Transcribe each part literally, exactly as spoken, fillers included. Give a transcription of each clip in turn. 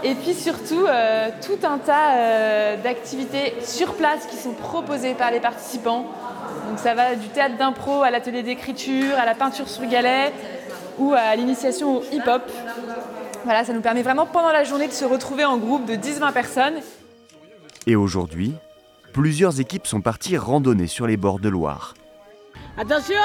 Et puis surtout, euh, tout un tas euh, d'activités sur place qui sont proposées par les participants. Donc ça va du théâtre d'impro à l'atelier d'écriture, à la peinture sur galet ou à l'initiation au hip-hop. Voilà, ça nous permet vraiment pendant la journée de se retrouver en groupe de dix à vingt personnes. Et aujourd'hui, plusieurs équipes sont parties randonner sur les bords de Loire. Attention!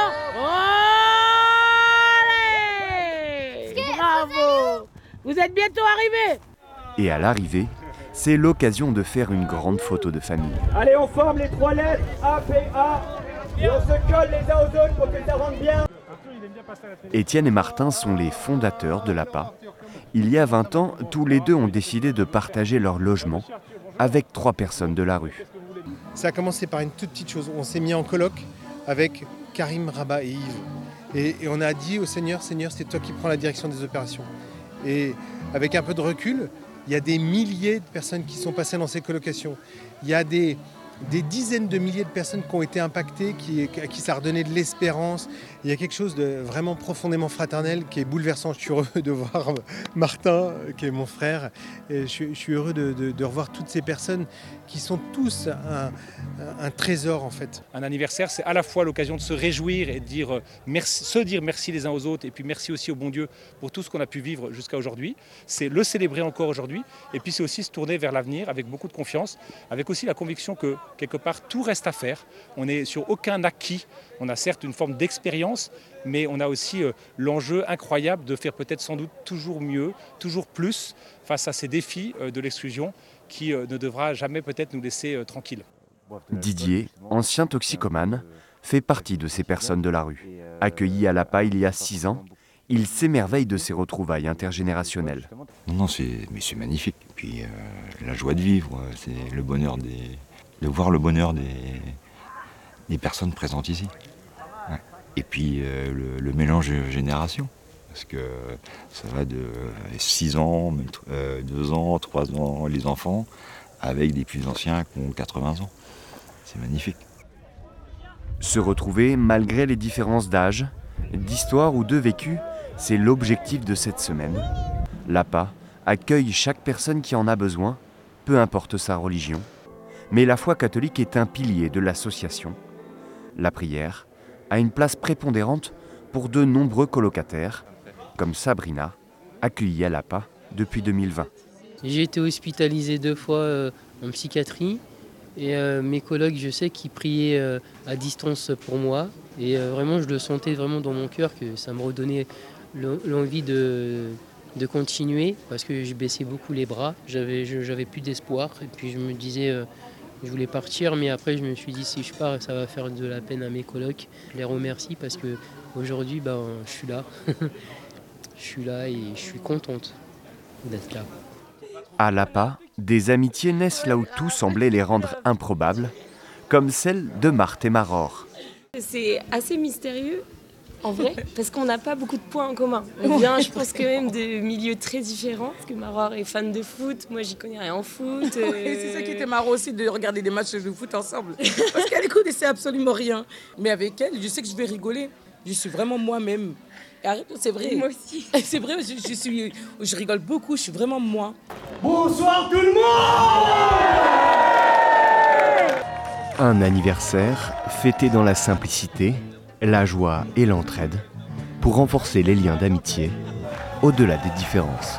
Allez! Bravo! Vous êtes bientôt arrivés! Et à l'arrivée, c'est l'occasion de faire une grande photo de famille. Allez, on forme les trois lettres A, P, A et on se colle les uns aux autres pour que ça rentre bien. Étienne et Martin sont les fondateurs de l'A P A. Il y a vingt ans, tous les deux ont décidé de partager leur logement avec trois personnes de la rue. Ça a commencé par une toute petite chose. On s'est mis en coloc avec Karim, Rabat et Yves. Et, et on a dit au Seigneur, Seigneur, c'est toi qui prends la direction des opérations. Et avec un peu de recul, il y a des milliers de personnes qui sont passées dans ces colocations. Il y a des, des dizaines de milliers de personnes qui ont été impactées, qui, à qui ça a redonné de l'espérance. Il y a quelque chose de vraiment profondément fraternel qui est bouleversant. Je suis heureux de voir Martin, qui est mon frère. Et je, je suis heureux de, de, de revoir toutes ces personnes qui sont tous un, un trésor en fait. Un anniversaire, c'est à la fois l'occasion de se réjouir et de dire merci, se dire merci les uns aux autres et puis merci aussi au bon Dieu pour tout ce qu'on a pu vivre jusqu'à aujourd'hui. C'est le célébrer encore aujourd'hui et puis c'est aussi se tourner vers l'avenir avec beaucoup de confiance, avec aussi la conviction que quelque part tout reste à faire. On n'est sur aucun acquis. On a certes une forme d'expérience, mais on a aussi euh, l'enjeu incroyable de faire peut-être sans doute toujours mieux, toujours plus face à ces défis euh, de l'exclusion qui euh, ne devra jamais peut-être nous laisser euh, tranquilles. Didier, ancien toxicomane, fait partie de ces personnes de la rue. Accueilli à l'A P A il y a six ans, il s'émerveille de ces retrouvailles intergénérationnelles. Non, non, c'est, mais c'est magnifique. Et puis euh, la joie de vivre, c'est le bonheur des, de voir le bonheur des, des personnes présentes ici. Et puis euh, le, le mélange de générations, parce que ça va de six ans, deux ans, trois ans, les enfants, avec des plus anciens qui ont quatre-vingts ans. C'est magnifique. Se retrouver malgré les différences d'âge, d'histoire ou de vécu, c'est l'objectif de cette semaine. L'A P A accueille chaque personne qui en a besoin, peu importe sa religion. Mais la foi catholique est un pilier de l'association. La prière a une place prépondérante pour de nombreux colocataires, comme Sabrina, accueillie à l'A P A depuis deux mille vingt. J'ai été hospitalisé deux fois euh, en psychiatrie et euh, mes collègues, je sais qu'ils priaient euh, à distance pour moi et euh, vraiment je le sentais vraiment dans mon cœur que ça me redonnait l'envie de, de continuer parce que je baissais beaucoup les bras, j'avais, j'avais plus d'espoir et puis je me disais euh, je voulais partir, mais après je me suis dit si je pars, ça va faire de la peine à mes colocs. Je les remercie parce qu'aujourd'hui, ben, je suis là. Je suis là et je suis contente d'être là. À l'A P A, des amitiés naissent là où tout semblait les rendre improbables, comme celle de Marthe et Maror. C'est assez mystérieux. En vrai, parce qu'on n'a pas beaucoup de points en commun. On vient, je pense, quand même de milieux très différents. Parce que Maror est fan de foot, moi j'y connais rien en foot. Euh... Oui, c'est ça qui était marrant aussi, de regarder des matchs de foot ensemble. Parce qu'elle ne connaissait absolument rien. Mais avec elle, je sais que je vais rigoler. Je suis vraiment moi-même. C'est vrai. Moi aussi. C'est vrai, je, je, suis, je rigole beaucoup, je suis vraiment moi. Bonsoir tout le monde! Un anniversaire fêté dans la simplicité, la joie et l'entraide, pour renforcer les liens d'amitié au-delà des différences.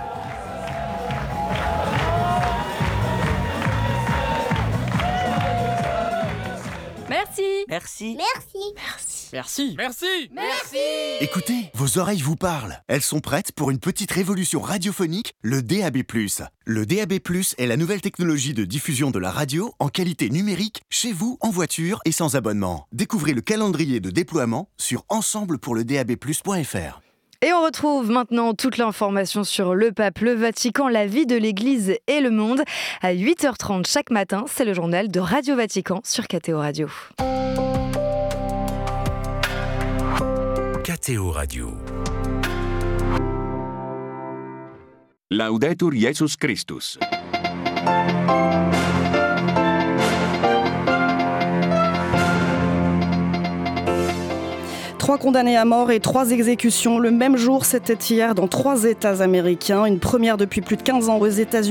Merci. Merci. Merci. Merci. Merci. Merci. Merci. Écoutez, vos oreilles vous parlent. Elles sont prêtes pour une petite révolution radiophonique, le D A B plus. Le D A B plus est la nouvelle technologie de diffusion de la radio en qualité numérique, chez vous, en voiture et sans abonnement. Découvrez le calendrier de déploiement sur ensemble pour le d a b plus point f r. Et on retrouve maintenant toute l'information sur le pape, le Vatican, la vie de l'Église et le monde. À huit heures trente chaque matin, c'est le journal de Radio Vatican sur K T O Radio. K T O Radio. Laudetur Jesus Christus. Trois condamnés à mort et trois exécutions le même jour, c'était hier dans trois États américains. Une première depuis plus de quinze ans aux États-Unis.